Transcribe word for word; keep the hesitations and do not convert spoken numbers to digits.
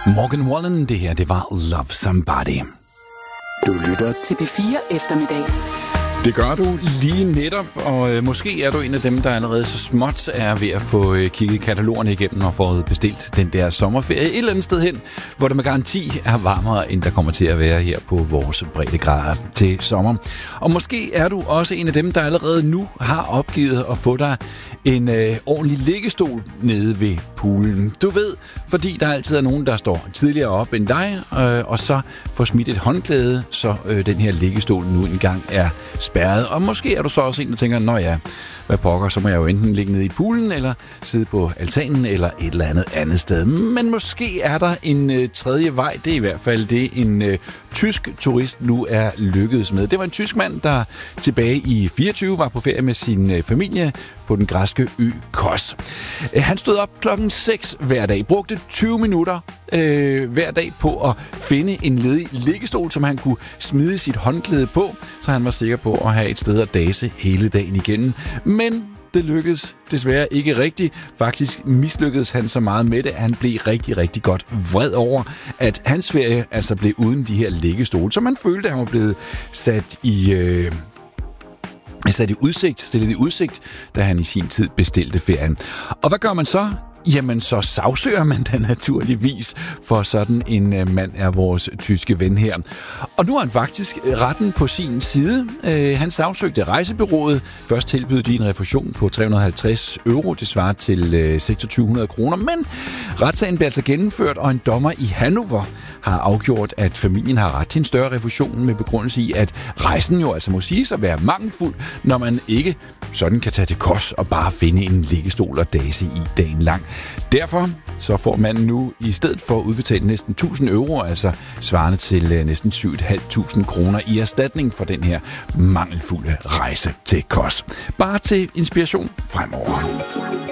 Morgan Wallen, det her, det var Love Somebody. Du lytter til P fire Eftermiddag. Det gør du lige netop, og øh, måske er du en af dem, der allerede så småt er ved at få øh, kigget katalogerne igennem og fået bestilt den der sommerferie et eller andet sted hen, hvor det med garanti er varmere, end der kommer til at være her på vores breddegrader til sommer. Og måske er du også en af dem, der allerede nu har opgivet at få dig en øh, ordentlig liggestol nede ved poolen. Du ved, fordi der altid er nogen, der står tidligere op end dig, øh, og så får smidt et håndklæde, så øh, den her liggestol nu engang er spærret. Og måske er du så også en, der tænker, nå ja, hvad pokker, så må jeg jo enten ligge nede i poolen, eller sidde på altanen, eller et eller andet andet sted. Men måske er der en øh, tredje vej. Det er i hvert fald det, en øh, tysk turist nu er lykkedes med. Det var en tysk mand, der tilbage i fireogtyve var på ferie med sin øh, familie på den græske ø Kos. Han stod op klokken seks hver dag, brugte tyve minutter øh, hver dag på at finde en ledig liggestol, som han kunne smide sit håndklæde på, så han var sikker på at have et sted at dase hele dagen igennem. Men det lykkedes desværre ikke rigtigt. Faktisk mislykkedes han så meget med det, at han blev rigtig, rigtig godt vred over, at hans ferie altså blev uden de her liggestole, så man følte, at han var blevet sat i... Øh sat i udsigt, stillet i udsigt, da han i sin tid bestilte ferien. Og hvad gør man så? Jamen, så sagsøger man da naturligvis, for sådan en uh, mand er vores tyske ven her. Og nu har han faktisk retten på sin side. Uh, han sagsøgte rejsebureauet. Først tilbød de en refusion på tre hundrede og halvtreds euro. Det svarer til uh, seksogtyve hundrede kroner. Men retssagen blev altså gennemført, og en dommer i Hannover har afgjort, at familien har ret til en større refusion med begrundelse i, at rejsen jo altså må siges at være mangelfuld, når man ikke sådan kan tage til Kos og bare finde en liggestol og dase i dagen lang. Derfor så får man nu i stedet for at udbetale næsten tusind euro, altså svarende til næsten syv tusind fem hundrede kroner i erstatning for den her mangelfulde rejse til Kos. Bare til inspiration fremover.